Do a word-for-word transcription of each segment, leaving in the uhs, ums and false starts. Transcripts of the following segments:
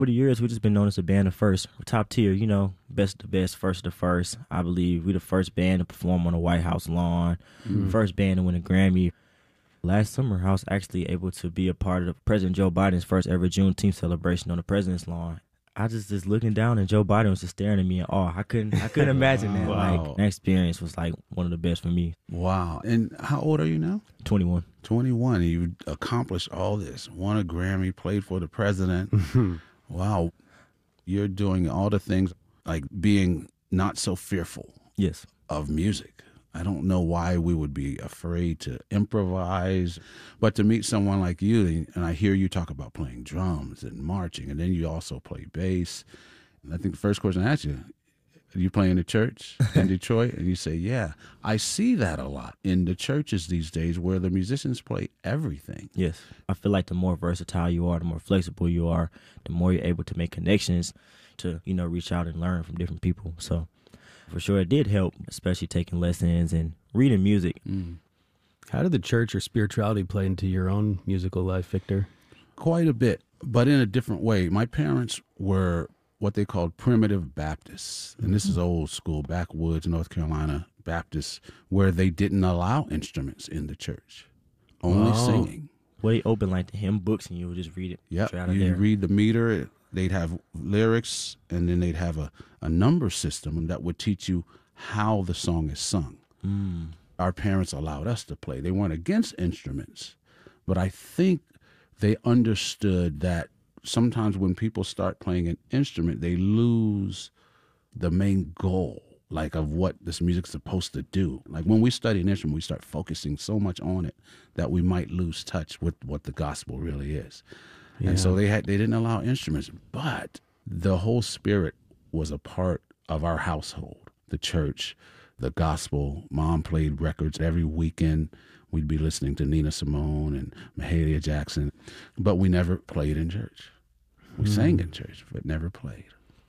Over the years, we've just been known as a band of first, top tier, you know, best of the best, first of the first. I believe we're the first band to perform on the White House lawn, mm. first band to win a Grammy. Last summer, I was actually able to be a part of President Joe Biden's first ever Juneteenth celebration on the president's lawn. I just just looking down, and Joe Biden was just staring at me in awe. I couldn't I couldn't imagine that. Wow. Like, that experience was like one of the best for me. Wow. And how old are you now? twenty-one. twenty-one. You accomplished all this. Won a Grammy, played for the president. Wow. You're doing all the things, like being not so fearful Yes. of music. I don't know why we would be afraid to improvise, but to meet someone like you, and I hear you talk about playing drums and marching, and then you also play bass. And I think the first question I ask you, are you playing in the church in Detroit? And you say, yeah. I see that a lot in the churches these days where the musicians play everything. Yes. I feel like the more versatile you are, the more flexible you are, the more you're able to make connections to, you know, reach out and learn from different people. So for sure, it did help, especially taking lessons and reading music. Mm. How did the church or spirituality play into your own musical life, Victor? Quite a bit, but in a different way. My parents were what they called primitive Baptists, and this is old school, backwoods, North Carolina Baptists, where they didn't allow instruments in the church, only Oh. singing. Well, they open like the hymn books, and you would just read it Yeah, straight out of you there. read the meter, they'd have lyrics, and then they'd have a, a number system that would teach you how the song is sung. Mm. Our parents allowed us to play. They weren't against instruments, but I think they understood that sometimes when people start playing an instrument, they lose the main goal, like of what this music's supposed to do. Like when we study an instrument, we start focusing so much on it that we might lose touch with what the gospel really is. Yeah. And so they had they didn't allow instruments, but the whole spirit was a part of our household, the church, the gospel. Mom played records every weekend. We'd be listening to Nina Simone and Mahalia Jackson, but we never played in church. We Mm. sang in church, but never played.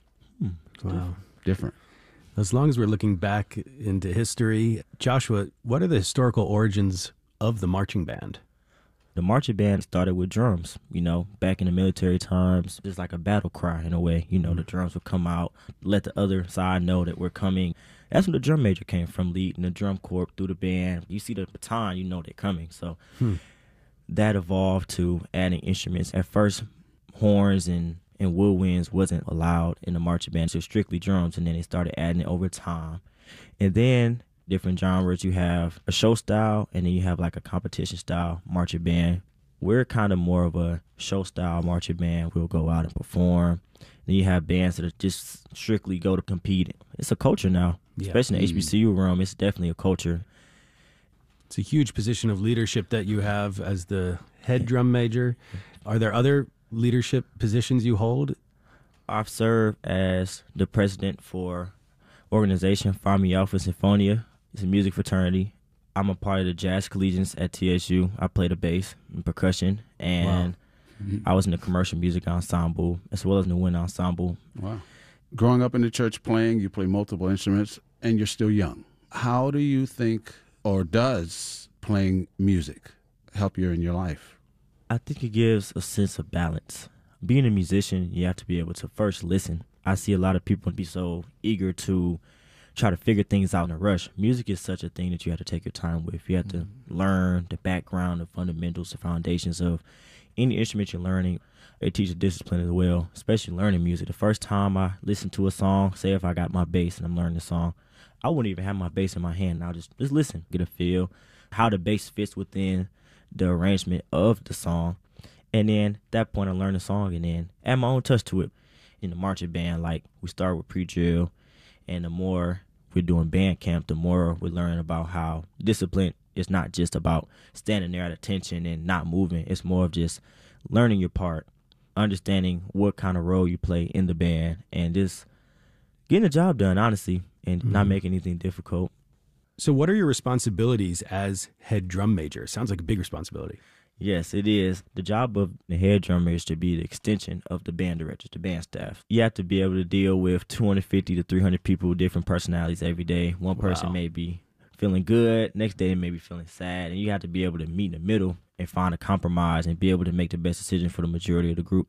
Wow. Different. As long as we're looking back into history, Joshua, what are the historical origins of the marching band? The marching band started with drums, you know, back in the military times. It's like a battle cry in a way. You know, the drums would come out, let the other side know that we're coming. That's where the drum major came from, leading the drum corps through the band. You see the baton, you know they're coming. So Hmm. that evolved to adding instruments. At first, horns and, and woodwinds wasn't allowed in the marching band, so strictly drums, and then they started adding it over time. And then different genres, you have a show style, and then you have like a competition style marching band. We're kind of more of a show style marching band. We'll go out and perform. Then you have bands that are just strictly go to compete. It's a culture now, Yeah. especially in the H B C U realm. It's definitely a culture. It's a huge position of leadership that you have as the head drum major. Are there other leadership positions you hold? I've served as the president for organization Phi Mi Alpha Sinfonia. It's a music fraternity. I'm a part of the Jazz Collegians at T S U. I play the bass and percussion, and Mhm. I was in the commercial music ensemble as well as the wind ensemble. Wow. Growing up in the church playing, you play multiple instruments, and you're still young. How do you think, or does playing music help you in your life? I think it gives a sense of balance. Being a musician, you have to be able to first listen. I see a lot of people be so eager to try to figure things out in a rush. Music is such a thing that you have to take your time with. You have to learn the background, the fundamentals, the foundations of any instrument you're learning. It teaches discipline as well, especially learning music. The first time I listen to a song, say if I got my bass and I'm learning the song, I wouldn't even have my bass in my hand. I'll just, just listen, get a feel, how the bass fits within the arrangement of the song. And then at that point I learn the song and then add my own touch to it. In the marching band, like we start with pre-drill, and the more we're doing band camp, the more we learn about how discipline is not just about standing there at attention and not moving. It's more of just learning your part, understanding what kind of role you play in the band, and just getting the job done, honestly, and mm-hmm. not making anything difficult. So what are your responsibilities as head drum major? Sounds like a big responsibility. Yes, it is. The job of the head drummer is to be the extension of the band directors, the band staff. You have to be able to deal with two hundred fifty to three hundred people with different personalities every day. One person Wow. may be feeling good, next day they may be feeling sad, and you have to be able to meet in the middle and find a compromise and be able to make the best decision for the majority of the group.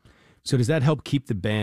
So does that help keep the band